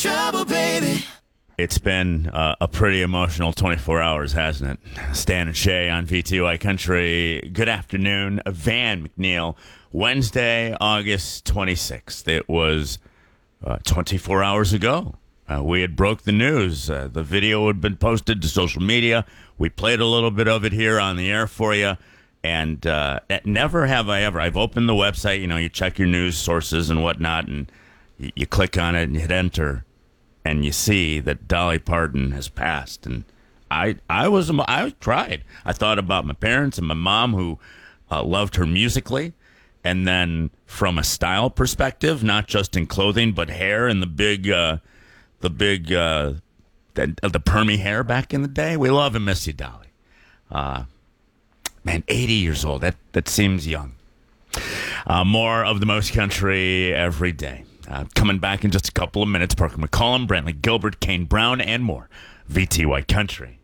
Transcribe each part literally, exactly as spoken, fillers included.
trouble, baby. It's been uh, a pretty emotional twenty-four hours, hasn't it? Stan and Shay on V T Y Country. Good afternoon. Van McNeil. Wednesday, August twenty-sixth. It was uh, twenty-four hours ago. Uh, we had broke the news. Uh, the video had been posted to social media. We played a little bit of it here on the air for you. And uh, never have I ever. I've opened the website. You know, you check your news sources and whatnot, and you, you click on it and you hit enter. And you see that Dolly Parton has passed, and I, I was, I cried. I thought about my parents and my mom, who uh, loved her musically, and then from a style perspective, not just in clothing but hair and the big, uh, the big, uh, the, the permy hair back in the day. We love and miss you, Dolly. Uh, man, eighty years old. That that seems young. Uh, more of the most country every day. Uh, coming back in just a couple of minutes. Parker McCollum, Brantley Gilbert, Kane Brown, and more. V T Y Country.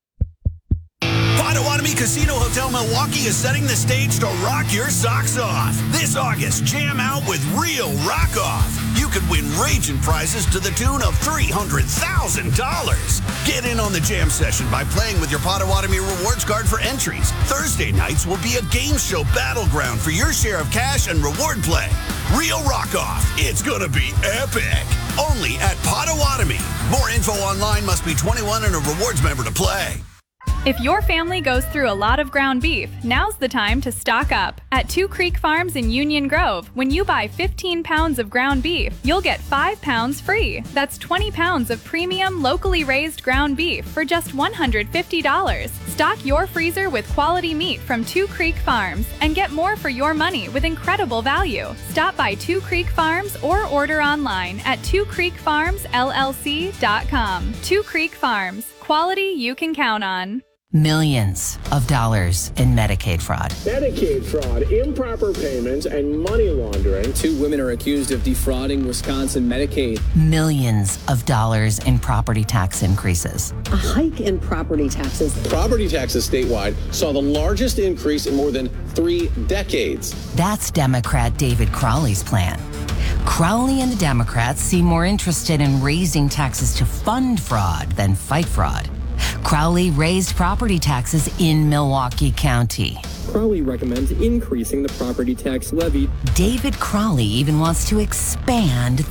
Potawatomi Casino Hotel Milwaukee is setting the stage to rock your socks off. This August, jam out with real rock off. You could win raging prizes to the tune of three hundred thousand dollars. Get in on the jam session by playing with your Potawatomi rewards card for entries. Thursday nights will be a game show battleground for your share of cash and reward play. Real rock off. It's gonna be epic. Only at Potawatomi. More info online. Must be twenty-one and a rewards member to play. If your family goes through a lot of ground beef, now's the time to stock up. At Two Creek Farms in Union Grove, when you buy fifteen pounds of ground beef, you'll get five pounds free. That's twenty pounds of premium, locally raised ground beef for just one hundred fifty dollars. Stock your freezer with quality meat from Two Creek Farms and get more for your money with incredible value. Stop by Two Creek Farms or order online at two creek farms l l c dot com. Two Creek Farms, quality you can count on. Millions of dollars in Medicaid fraud. Medicaid fraud, improper payments, and money laundering. Two women are accused of defrauding Wisconsin Medicaid. Millions of dollars in property tax increases. A hike in property taxes. Property taxes statewide saw the largest increase in more than three decades. That's Democrat David Crowley's plan. Crowley and the Democrats seem more interested in raising taxes to fund fraud than fight fraud. Crowley raised property taxes in Milwaukee County. Crowley recommends increasing the property tax levy. David Crowley even wants to expand